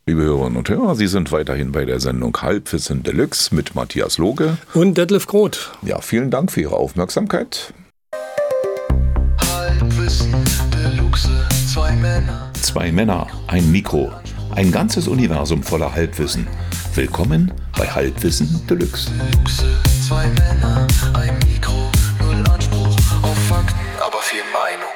Liebe Hörerinnen und Hörer, Sie sind weiterhin bei der Sendung Halbwissen Deluxe mit Matthias Loge und Detlef Groth. Ja, vielen Dank für Ihre Aufmerksamkeit. Halbwissen Deluxe, Zwei Männer, ein Mikro, ein ganzes Universum voller Halbwissen. Willkommen bei Halbwissen Deluxe. Zwei Männer, ein Mikro, null Anspruch auf Fakten, aber viel Meinung.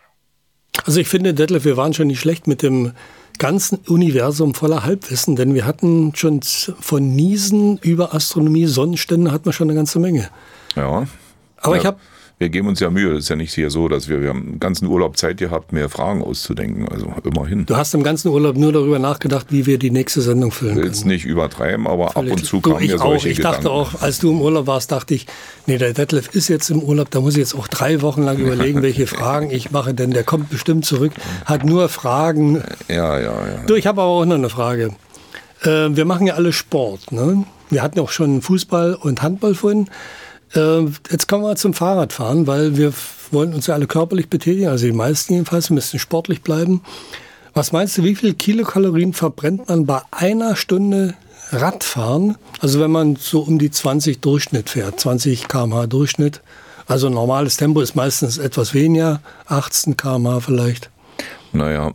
Also ich finde, Detlef, wir waren schon nicht schlecht mit dem ganzen Universum voller Halbwissen, denn wir hatten schon von Niesen über Astronomie, Sonnenstände hatten wir schon eine ganze Menge. Ja. Aber ja, wir geben uns ja Mühe. Es ist ja nicht hier so, dass wir haben den ganzen Urlaub Zeit gehabt, mehr Fragen auszudenken. Also immerhin. Du hast im ganzen Urlaub nur darüber nachgedacht, wie wir die nächste Sendung füllen können. Jetzt nicht übertreiben, aber Völlig ab und zu kamen mir solche Ich Gedanken. dachte auch, als du im Urlaub warst, dachte ich, nee, der Detlef ist jetzt im Urlaub, da muss ich jetzt auch 3 Wochen lang überlegen, welche Fragen ich mache, denn der kommt bestimmt zurück, hat nur Fragen. Ja. Du, ich habe aber auch noch eine Frage. Wir machen ja alle Sport, ne? Wir hatten auch schon Fußball und Handball vorhin. Jetzt kommen wir zum Fahrradfahren, weil wir wollen uns ja alle körperlich betätigen, also die meisten jedenfalls, müssen sportlich bleiben. Was meinst du, wie viel Kilokalorien verbrennt man bei einer Stunde Radfahren? Also wenn man so um die 20 Durchschnitt fährt, 20 km/h Durchschnitt. Also normales Tempo ist meistens etwas weniger, 18 km/h vielleicht. Naja,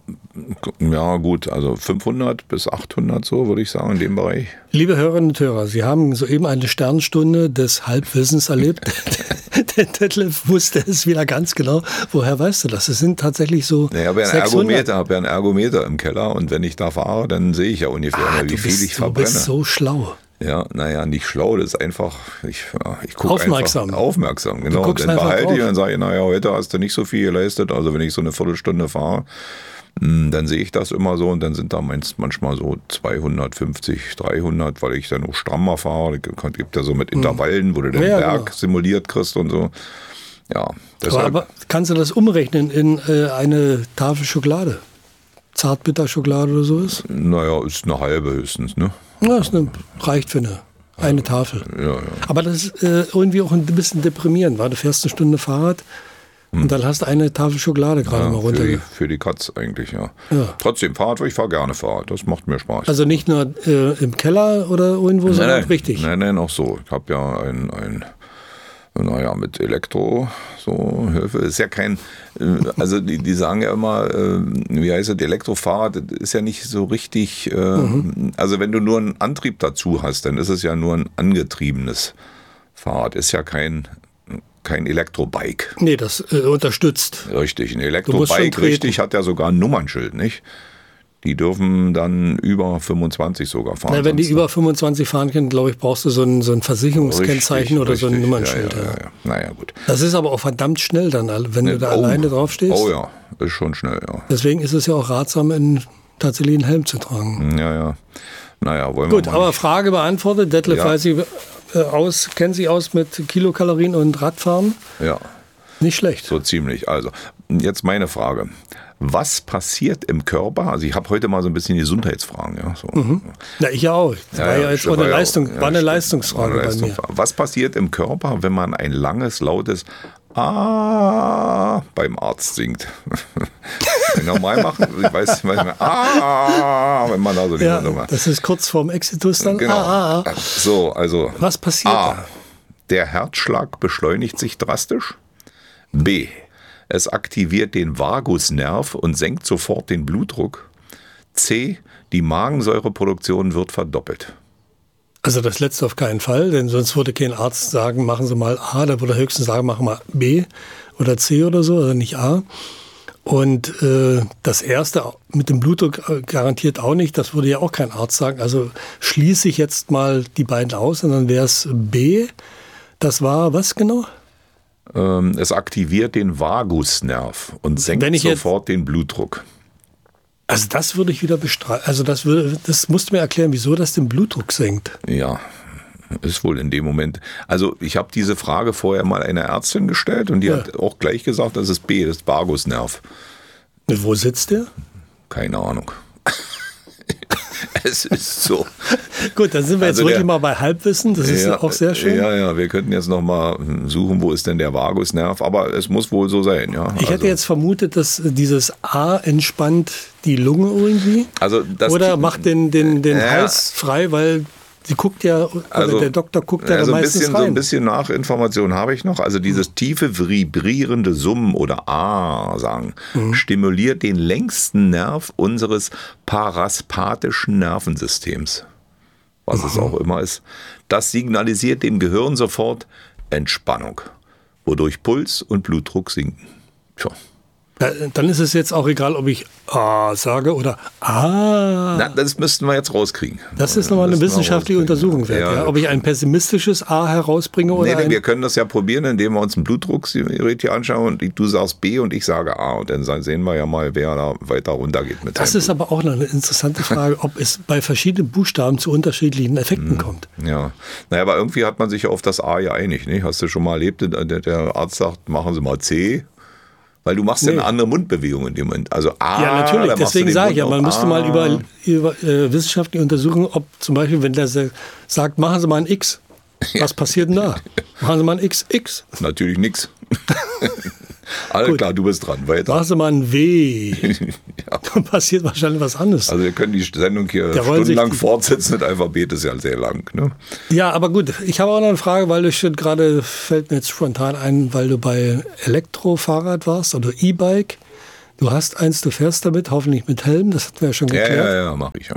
ja gut, also 500 bis 800 so, würde ich sagen, in dem Bereich. Liebe Hörerinnen und Hörer, Sie haben soeben eine Sternstunde des Halbwissens erlebt. Der Detlef wusste es wieder ganz genau. Woher weißt du das? Es sind tatsächlich so naja, ich habe ja einen Ergometer im Keller und wenn ich da fahre, dann sehe ich ja ungefähr, wie viel ich verbrenne. Du bist so schlau. Ja, naja, nicht schlau, das ist einfach, ich gucke aufmerksam. Einfach aufmerksam, genau. Dann behalte ich und sage, naja, heute hast du nicht so viel geleistet, also wenn ich so eine Viertelstunde fahre, dann sehe ich das immer so und dann sind da manchmal so 250, 300, weil ich dann auch strammer fahre. Es gibt ja so mit Intervallen, wo du den Berg simuliert kriegst und so. Ja, aber kannst du das umrechnen in eine Tafel Schokolade? Zartbitterschokolade oder so ist? Naja, ist eine halbe höchstens, ne? Ja, reicht für eine Tafel. Ja. Aber das ist irgendwie auch ein bisschen deprimierend, weil du fährst eine Stunde Fahrrad und dann hast du eine Tafel Schokolade gerade mal runter. Für die Katz eigentlich, ja. Trotzdem Fahrrad, ich fahre gerne Fahrrad, das macht mir Spaß. Also nicht nur im Keller oder irgendwo, sondern richtig? Nein, auch so. Ich habe ja mit Elektro so Hilfe. Ist ja kein, also die sagen ja immer, wie heißt es, Elektrofahrrad ist ja nicht so richtig, also wenn du nur einen Antrieb dazu hast, dann ist es ja nur ein angetriebenes Fahrrad, ist ja kein Elektrobike. Nee, das unterstützt. Richtig, ein Elektrobike, richtig, hat ja sogar ein Nummernschild, nicht? Die dürfen dann über 25 sogar fahren. Na, wenn die über 25 fahren können, glaube ich, brauchst du so ein Versicherungskennzeichen oder so ein Nummernschild. Ja. Naja, gut. Das ist aber auch verdammt schnell dann, wenn du da alleine draufstehst. Oh ja, ist schon schnell, ja. Deswegen ist es ja auch ratsam, tatsächlich einen Helm zu tragen. Ja. Naja, wollen gut, wir mal aber nicht. Frage beantwortet. Detlef weiß sich kennt sich aus mit Kilokalorien und Radfahren? Ja. Nicht schlecht. So ziemlich. Also, jetzt meine Frage. Was passiert im Körper? Also ich habe heute mal so ein bisschen Gesundheitsfragen. Ja, so. Na, ich auch. Das war ja jetzt auch eine Leistungsfrage bei mir. Was passiert im Körper, wenn man ein langes, lautes Ah beim Arzt singt? Normal machen, ich weiß nicht, wenn man da so das ist kurz vorm Exitus dann. Genau. So, also was passiert da? Der Herzschlag beschleunigt sich drastisch. B. Es aktiviert den Vagusnerv und senkt sofort den Blutdruck. C. Die Magensäureproduktion wird verdoppelt. Also das letzte auf keinen Fall, denn sonst würde kein Arzt sagen, machen Sie mal A, da würde er höchstens sagen, machen wir B oder C oder so, also nicht A. Und das erste mit dem Blutdruck garantiert auch nicht, das würde ja auch kein Arzt sagen. Also schließe ich jetzt mal die beiden aus und dann wäre es B. Das war was genau? Es aktiviert den Vagusnerv und senkt sofort den Blutdruck. Also das würde ich wieder bestreiten. Also das musst du mir erklären, wieso das den Blutdruck senkt. Ja, ist wohl in dem Moment. Also ich habe diese Frage vorher mal einer Ärztin gestellt und die hat auch gleich gesagt, das ist B, das ist Vagusnerv. Und wo sitzt der? Keine Ahnung. Es ist so. Gut, dann sind wir jetzt wirklich mal bei Halbwissen. Das ist auch sehr schön. Ja, wir könnten jetzt noch mal suchen, wo ist denn der Vagusnerv, aber es muss wohl so sein. Ja. Ich hätte jetzt vermutet, dass dieses A entspannt die Lunge irgendwie. Oder macht den Hals frei, weil sie guckt ja, oder der Doktor guckt ja meistens rein. So ein bisschen Nachinformation habe ich noch. Also dieses tiefe, vibrierende Summen oder A-Sagen stimuliert den längsten Nerv unseres parasympathischen Nervensystems. Was es auch immer ist. Das signalisiert dem Gehirn sofort Entspannung, wodurch Puls und Blutdruck sinken. Tja. Dann ist es jetzt auch egal, ob ich A sage oder A. Na, das müssten wir jetzt rauskriegen. Das ist nochmal eine wissenschaftliche Untersuchung wert. Ja. Ob ich ein pessimistisches A herausbringe oder Nee, wir können das ja probieren, indem wir uns ein Blutdruckgerät hier anschauen und du sagst B und ich sage A. Und dann sehen wir ja mal, wer da weiter runtergeht mit Das ist aber auch noch eine interessante Frage, ob es bei verschiedenen Buchstaben zu unterschiedlichen Effekten kommt. Ja, naja, aber irgendwie hat man sich ja auf das A ja einig. Nicht? Hast du schon mal erlebt, der Arzt sagt, machen Sie mal C. Weil du machst ja eine andere Mundbewegung in dem Moment. Also A. Ja, natürlich. Deswegen sage ich ja, man müsste mal über wissenschaftliche Untersuchungen, ob zum Beispiel, wenn der sagt, machen Sie mal ein X, was passiert denn da? Machen Sie mal ein X. Natürlich nix. Alles klar, du bist dran. Weiter. Machen Sie mal ein W. Dann passiert wahrscheinlich was anderes. Also wir können die Sendung hier stundenlang fortsetzen. Das Alphabet ist ja sehr lang. Ne? Ja, aber gut. Ich habe auch noch eine Frage, weil gerade fällt mir jetzt spontan ein, weil du bei Elektrofahrrad warst oder E-Bike. Du hast eins, du fährst damit, hoffentlich mit Helm. Das hatten wir ja schon geklärt. Ja, mache ich ja.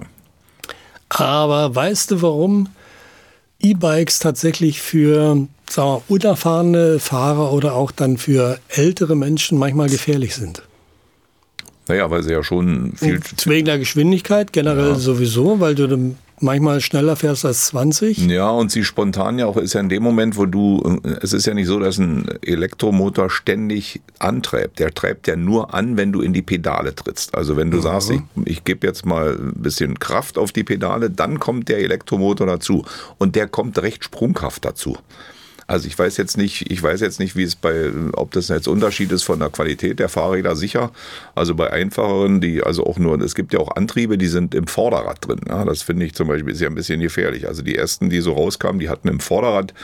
Aber weißt du, warum E-Bikes tatsächlich für, sagen wir, unerfahrene Fahrer oder auch dann für ältere Menschen manchmal gefährlich sind? Naja, weil sie ja schon viel... Wegen der Geschwindigkeit generell sowieso, weil du dann manchmal schneller fährst als 20. Ja, und sie spontan ja auch ist ja in dem Moment, es ist ja nicht so, dass ein Elektromotor ständig antreibt. Der treibt ja nur an, wenn du in die Pedale trittst. Also wenn du sagst, ich gebe jetzt mal ein bisschen Kraft auf die Pedale, dann kommt der Elektromotor dazu. Und der kommt recht sprunghaft dazu. Also ich weiß jetzt nicht, wie es ob das jetzt Unterschied ist von der Qualität der Fahrräder, sicher. Also bei einfacheren, es gibt ja auch Antriebe, die sind im Vorderrad drin. Ja, das finde ich zum Beispiel ist ja ein bisschen gefährlich. Also die ersten, die so rauskamen, die hatten im Vorderrad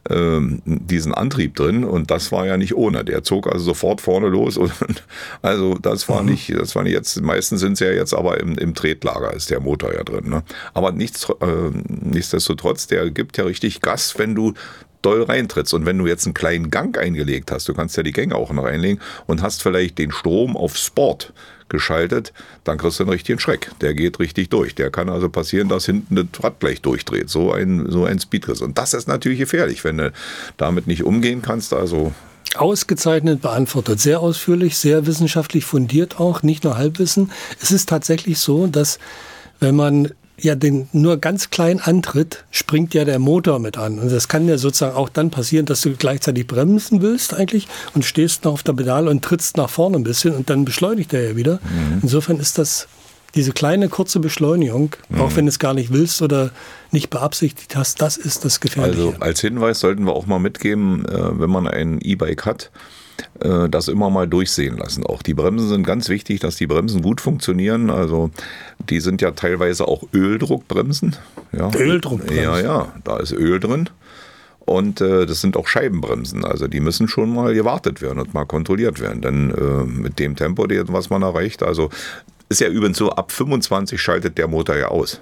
diesen Antrieb drin und das war ja nicht ohne. Der zog also sofort vorne los und also das war nicht jetzt, meistens sind sie ja jetzt aber im Tretlager ist der Motor ja drin. Ne? Aber nichtsdestotrotz, der gibt ja richtig Gas, wenn du doll reintrittst. Und wenn du jetzt einen kleinen Gang eingelegt hast, du kannst ja die Gänge auch noch einlegen und hast vielleicht den Strom auf Sport geschaltet, dann kriegst du einen richtigen Schreck. Der geht richtig durch. Der kann also passieren, dass hinten das Rad gleich durchdreht. So ein Speedriss. Und das ist natürlich gefährlich, wenn du damit nicht umgehen kannst. Also ausgezeichnet beantwortet. Sehr ausführlich, sehr wissenschaftlich fundiert auch, nicht nur Halbwissen. Es ist tatsächlich so, dass wenn man den nur ganz klein antritt, springt ja der Motor mit an. Und das kann ja sozusagen auch dann passieren, dass du gleichzeitig bremsen willst eigentlich und stehst noch auf der Pedale und trittst nach vorne ein bisschen und dann beschleunigt er ja wieder. Insofern ist das diese kleine, kurze Beschleunigung, auch wenn du es gar nicht willst oder nicht beabsichtigt hast, das ist das Gefährliche. Also als Hinweis sollten wir auch mal mitgeben, wenn man ein E-Bike hat, das immer mal durchsehen lassen. Auch die Bremsen sind ganz wichtig, dass die Bremsen gut funktionieren. Also die sind ja teilweise auch Öldruckbremsen. Ja. Öldruckbremsen? Ja, da ist Öl drin. Und das sind auch Scheibenbremsen. Also die müssen schon mal gewartet werden und mal kontrolliert werden. Denn mit dem Tempo, was man erreicht, also ist ja übrigens so, ab 25 schaltet der Motor ja aus.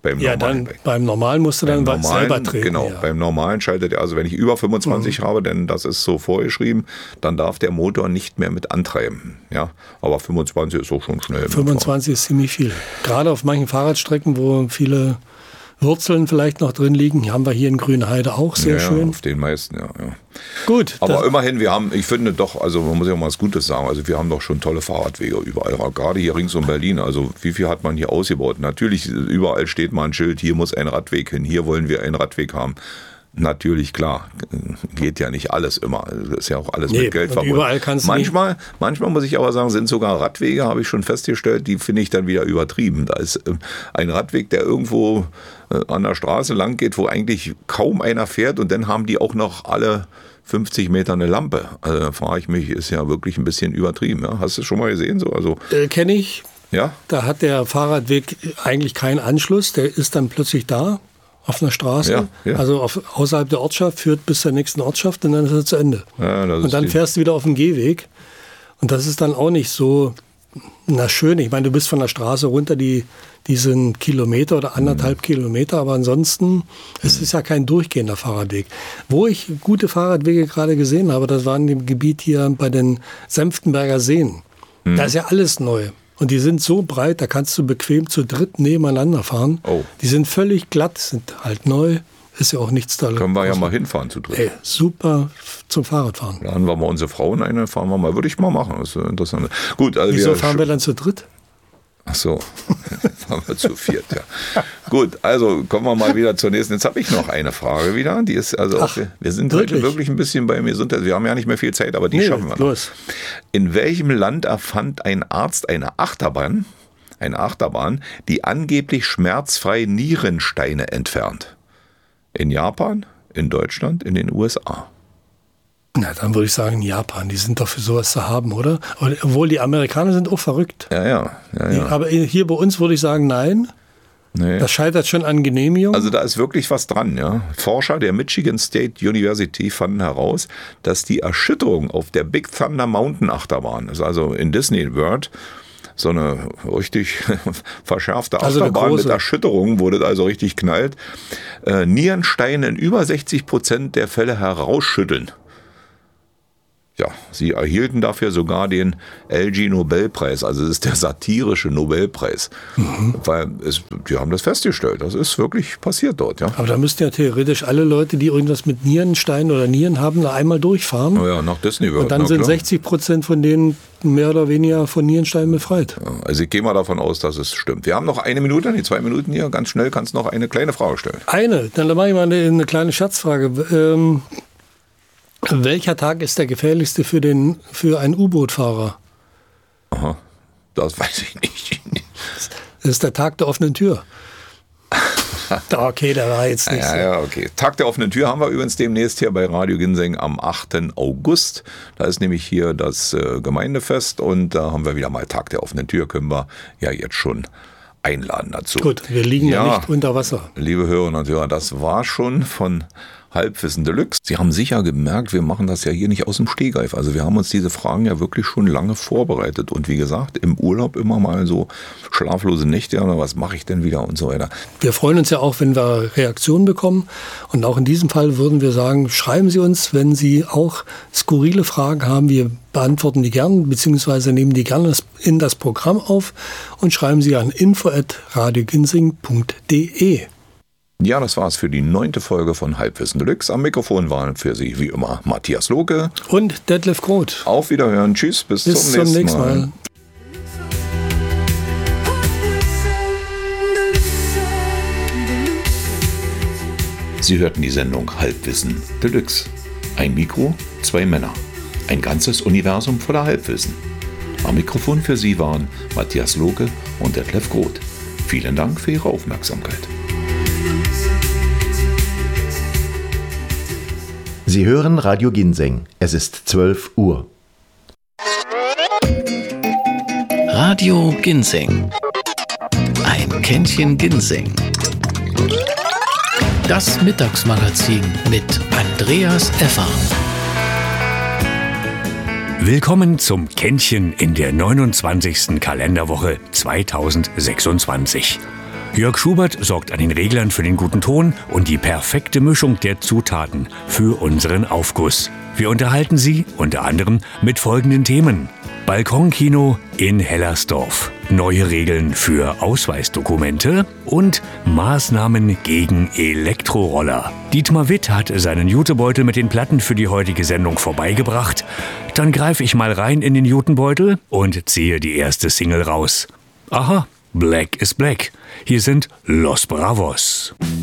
Beim Normalen musst du dann selber treten. Genau, beim Normalen schaltet er, also wenn ich über 25 habe, denn das ist so vorgeschrieben, dann darf der Motor nicht mehr mit antreiben. Ja, aber 25 ist auch schon schnell. 25 ist ziemlich viel. Gerade auf manchen Fahrradstrecken, wo viele Wurzeln vielleicht noch drin liegen, die haben wir hier in Grünheide auch sehr schön. Auf den meisten, ja. Gut. Aber immerhin, ich finde doch, also man muss ja auch mal was Gutes sagen, also wir haben doch schon tolle Fahrradwege überall, gerade hier rings um Berlin, also wie viel hat man hier ausgebaut? Natürlich, überall steht mal ein Schild, hier muss ein Radweg hin, hier wollen wir einen Radweg haben. Natürlich, klar, geht ja nicht alles immer. Das ist ja auch alles mit Geld verbunden. Überall kannst du manchmal muss ich aber sagen, sind sogar Radwege, habe ich schon festgestellt, die finde ich dann wieder übertrieben. Da ist ein Radweg, der irgendwo an der Straße lang geht, wo eigentlich kaum einer fährt und dann haben die auch noch alle 50 Meter eine Lampe. Also da frage ich mich, ist ja wirklich ein bisschen übertrieben. Ja? Hast du es schon mal gesehen? So? Also kenne ich. Ja? Da hat der Fahrradweg eigentlich keinen Anschluss. Der ist dann plötzlich da auf einer Straße. Ja. Also außerhalb der Ortschaft, führt bis zur nächsten Ortschaft und dann ist er zu Ende. Ja, und dann fährst du wieder auf den Gehweg. Und das ist dann auch nicht so, schön. Ich meine, du bist von der Straße runter, diesen Kilometer oder 1,5 Kilometer, aber ansonsten es ist ja kein durchgehender Fahrradweg. Wo ich gute Fahrradwege gerade gesehen habe, das war in dem Gebiet hier bei den Senftenberger Seen. Da ist ja alles neu. Und die sind so breit, da kannst du bequem zu dritt nebeneinander fahren. Oh. Die sind völlig glatt, sind halt neu. Ist ja auch nichts da. Können wir ja mal hinfahren zu dritt. Super zum Fahrradfahren. Laden wir mal unsere Frauen ein, fahren wir mal. Würde ich mal machen. Das ist interessant. Gut, also wieso fahren wir dann zu dritt? Ach so, fahren wir zu viert, ja. Gut, also kommen wir mal wieder zur nächsten. Jetzt habe ich noch eine Frage wieder. Die ist also auch, wir sind heute wirklich ein bisschen beim Gesundheit. Wir haben ja nicht mehr viel Zeit, aber die schaffen wir noch. Los. In welchem Land erfand ein Arzt eine Achterbahn, die angeblich schmerzfrei Nierensteine entfernt? In Japan, in Deutschland, in den USA? Na, dann würde ich sagen Japan. Die sind doch für sowas zu haben, oder? Obwohl die Amerikaner sind auch verrückt. Ja. Aber hier bei uns würde ich sagen, nein. Nee. Das scheitert schon an Genehmigung. Also da ist wirklich was dran, ja. Forscher der Michigan State University fanden heraus, dass die Erschütterung auf der Big Thunder Mountain Achterbahn, also in Disney World, so eine richtig verschärfte Achterbahn mit Erschütterung, wo das also richtig knallt, Nierensteine in über 60% der Fälle herausschütteln. Ja, sie erhielten dafür sogar den LG-Nobelpreis, also es ist der satirische Nobelpreis, weil die haben das festgestellt, das ist wirklich passiert dort. Ja. Aber da müssten ja theoretisch alle Leute, die irgendwas mit Nierensteinen oder Nieren haben, da einmal durchfahren. Ja, nach Disney World. Und dann sind 60% von denen mehr oder weniger von Nierensteinen befreit. Ja, also ich gehe mal davon aus, dass es stimmt. Wir haben noch 1 Minute, die 2 Minuten hier, ganz schnell kannst du noch eine kleine Frage stellen. Dann mache ich mal eine kleine Scherzfrage. Welcher Tag ist der gefährlichste für einen U-Boot-Fahrer? Aha, das weiß ich nicht. Das ist der Tag der offenen Tür. Okay, der war jetzt nicht so. Ja, okay. Tag der offenen Tür haben wir übrigens demnächst hier bei Radio Ginseng am 8. August. Da ist nämlich hier das Gemeindefest und da haben wir wieder mal Tag der offenen Tür. Können wir ja jetzt schon einladen dazu. Gut, wir liegen ja nicht unter Wasser. Liebe Hörerinnen und Hörer, das war schon von Halbwissen Deluxe. Sie haben sicher gemerkt, wir machen das ja hier nicht aus dem Stegreif. Also wir haben uns diese Fragen ja wirklich schon lange vorbereitet. Und wie gesagt, im Urlaub immer mal so schlaflose Nächte, oder was mache ich denn wieder und so weiter. Wir freuen uns ja auch, wenn wir Reaktionen bekommen. Und auch in diesem Fall würden wir sagen, schreiben Sie uns, wenn Sie auch skurrile Fragen haben. Wir beantworten die gern, beziehungsweise nehmen die gerne in das Programm auf und schreiben Sie an info@radioginsing.de. Ja, das war's für die 9. Folge von Halbwissen Deluxe. Am Mikrofon waren für Sie wie immer Matthias Lohke und Detlef Groth. Auf Wiederhören. Tschüss, bis zum nächsten Mal. Sie hörten die Sendung Halbwissen Deluxe. Ein Mikro, 2 Männer. Ein ganzes Universum voller Halbwissen. Am Mikrofon für Sie waren Matthias Lohke und Detlef Groth. Vielen Dank für Ihre Aufmerksamkeit. Sie hören Radio Ginseng. Es ist 12 Uhr. Radio Ginseng. Ein Kännchen Ginseng. Das Mittagsmagazin mit Andreas Effer. Willkommen zum Kännchen in der 29. Kalenderwoche 2026. Jörg Schubert sorgt an den Reglern für den guten Ton und die perfekte Mischung der Zutaten für unseren Aufguss. Wir unterhalten Sie unter anderem mit folgenden Themen: Balkonkino in Hellersdorf, neue Regeln für Ausweisdokumente und Maßnahmen gegen Elektroroller. Dietmar Witt hat seinen Jutebeutel mit den Platten für die heutige Sendung vorbeigebracht. Dann greife ich mal rein in den Jutebeutel und ziehe die erste Single raus. Aha, Black is Black. Hier sind Los Bravos.